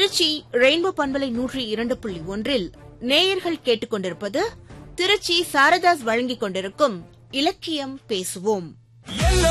Trichy rainbow பண்பலை 102.1 நேயர்கள் கேட்டுக்கொண்டிருப்பது திருச்சி சாரதாஸ் வழங்கிக் கொண்டிருக்கும் இலக்கியம் பேசுவோம்.